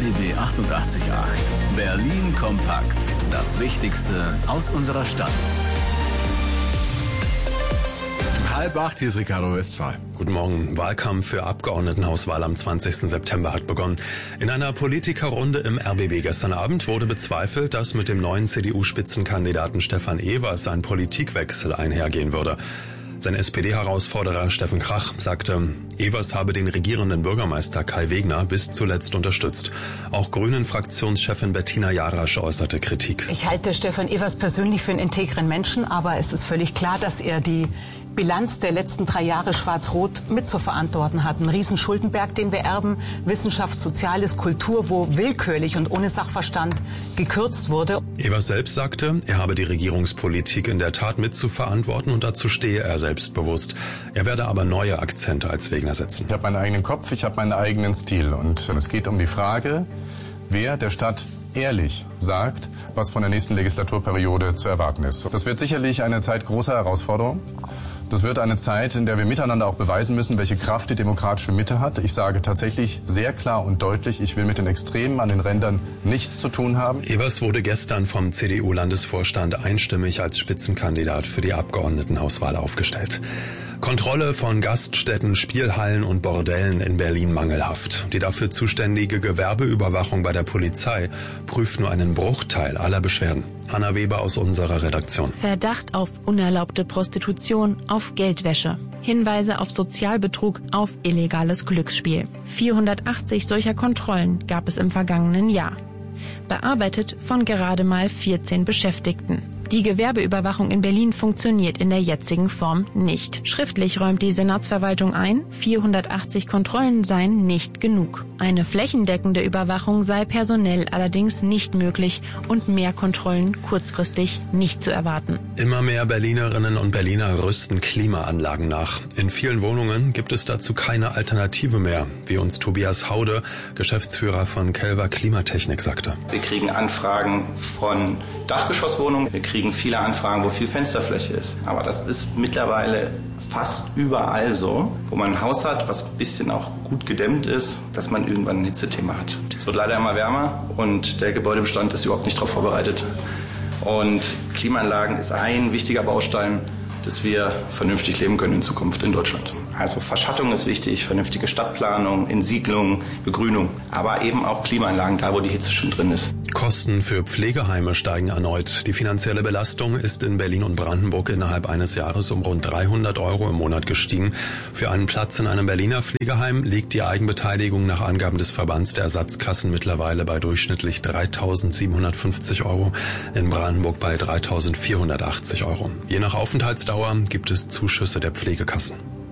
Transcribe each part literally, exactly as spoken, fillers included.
B B achtundachtzig Komma acht. Berlin kompakt. Das Wichtigste aus unserer Stadt. Halb acht, hier ist Ricardo Westphal. Guten Morgen. Wahlkampf für Abgeordnetenhauswahl am zwanzigsten September hat begonnen. In einer Politikerrunde im R B B gestern Abend wurde bezweifelt, dass mit dem neuen C D U-Spitzenkandidaten Stefan Evers ein Politikwechsel einhergehen würde. Sein S P D-Herausforderer Steffen Krach sagte, Evers habe den regierenden Bürgermeister Kai Wegner bis zuletzt unterstützt. Auch Grünen-Fraktionschefin Bettina Jarasch äußerte Kritik. Ich halte Stefan Evers persönlich für einen integren Menschen, aber es ist völlig klar, dass er die Bilanz der letzten drei Jahre Schwarz-Rot mit zu verantworten hat. Ein Riesenschuldenberg, den wir erben, Wissenschaft, Soziales, Kultur, wo willkürlich und ohne Sachverstand gekürzt wurde. Evers selbst sagte, er habe die Regierungspolitik in der Tat mit zu verantworten und dazu stehe er selbstbewusst. Er werde aber neue Akzente als Wegner setzen. Ich habe meinen eigenen Kopf, ich habe meinen eigenen Stil und es geht um die Frage, wer der Stadt ehrlich sagt, was von der nächsten Legislaturperiode zu erwarten ist. Das wird sicherlich eine Zeit großer Herausforderung. Das wird eine Zeit, in der wir miteinander auch beweisen müssen, welche Kraft die demokratische Mitte hat. Ich sage tatsächlich sehr klar und deutlich, ich will mit den Extremen an den Rändern nichts zu tun haben. Evers wurde gestern vom C D U-Landesvorstand einstimmig als Spitzenkandidat für die Abgeordnetenhauswahl aufgestellt. Kontrolle von Gaststätten, Spielhallen und Bordellen in Berlin mangelhaft. Die dafür zuständige Gewerbeüberwachung bei der Polizei prüft nur einen Bruchteil aller Beschwerden. Hanna Weber aus unserer Redaktion. Verdacht auf unerlaubte Prostitution, auf Geldwäsche. Hinweise auf Sozialbetrug, auf illegales Glücksspiel. vierhundertachtzig solcher Kontrollen gab es im vergangenen Jahr. Bearbeitet von gerade mal vierzehn Beschäftigten. Die Gewerbeüberwachung in Berlin funktioniert in der jetzigen Form nicht. Schriftlich räumt die Senatsverwaltung ein, vierhundertachtzig Kontrollen seien nicht genug. Eine flächendeckende Überwachung sei personell allerdings nicht möglich und mehr Kontrollen kurzfristig nicht zu erwarten. Immer mehr Berlinerinnen und Berliner rüsten Klimaanlagen nach. In vielen Wohnungen gibt es dazu keine Alternative mehr, wie uns Tobias Haude, Geschäftsführer von Kelver Klimatechnik, sagte. Wir kriegen Anfragen von Dachgeschosswohnungen, wir kriegen viele Anfragen, wo viel Fensterfläche ist. Aber das ist mittlerweile fast überall so, wo man ein Haus hat, was ein bisschen auch gut gedämmt ist, dass man irgendwann ein Hitzethema hat. Es wird leider immer wärmer und der Gebäudebestand ist überhaupt nicht darauf vorbereitet. Und Klimaanlagen ist ein wichtiger Baustein, dass wir vernünftig leben können in Zukunft in Deutschland. Also Verschattung ist wichtig, vernünftige Stadtplanung, Entsiedlung, Begrünung, aber eben auch Klimaanlagen, da wo die Hitze schon drin ist. Kosten für Pflegeheime steigen erneut. Die finanzielle Belastung ist in Berlin und Brandenburg innerhalb eines Jahres um rund dreihundert Euro im Monat gestiegen. Für einen Platz in einem Berliner Pflegeheim liegt die Eigenbeteiligung nach Angaben des Verbands der Ersatzkassen mittlerweile bei durchschnittlich dreitausendsiebenhundertfünfzig Euro, in Brandenburg bei dreitausendvierhundertachtzig Euro. Je nach Aufenthaltsdauer gibt es Zuschüsse der Pflegekassen.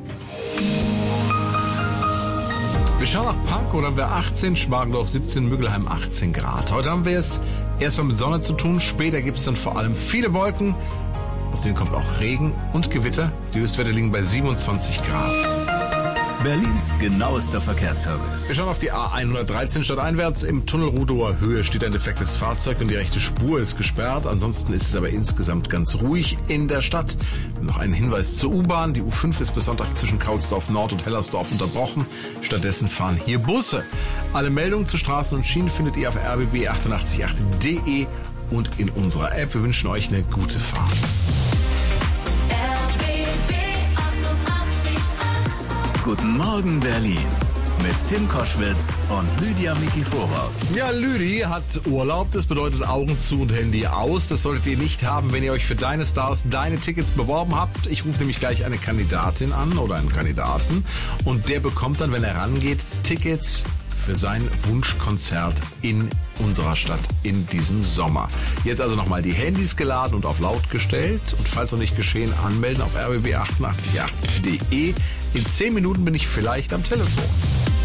Wir schauen nach Pankow, da haben wir achtzehn, Schmargendorf siebzehn, Müggelheim achtzehn Grad. Heute haben wir es erstmal mit Sonne zu tun, später gibt es dann vor allem viele Wolken. Aus denen kommt auch Regen und Gewitter. Die Höchstwerte liegen bei siebenundzwanzig Grad. Berlins genauester Verkehrsservice. Wir schauen auf die A hundertdreizehn stadteinwärts. Im Tunnel Rudower Höhe steht ein defektes Fahrzeug und die rechte Spur ist gesperrt. Ansonsten ist es aber insgesamt ganz ruhig in der Stadt. Noch ein Hinweis zur U-Bahn. Die U fünf ist bis Sonntag zwischen Kaulsdorf Nord und Hellersdorf unterbrochen. Stattdessen fahren hier Busse. Alle Meldungen zu Straßen und Schienen findet ihr auf r b b achtundachtzig Komma acht punkt d e und in unserer App. Wir wünschen euch eine gute Fahrt. Guten Morgen Berlin mit Tim Koschwitz und Lydia Mikiforov. Ja, Lüdi hat Urlaub, das bedeutet Augen zu und Handy aus. Das solltet ihr nicht haben, wenn ihr euch für Deine Stars deine Tickets beworben habt. Ich rufe nämlich gleich eine Kandidatin an oder einen Kandidaten und der bekommt dann, wenn er rangeht, Tickets für sein Wunschkonzert in unserer Stadt in diesem Sommer. Jetzt also nochmal die Handys geladen und auf laut gestellt und falls noch nicht geschehen, anmelden auf r b b achtundachtzig Komma acht punkt d e. In zehn Minuten bin ich vielleicht am Telefon.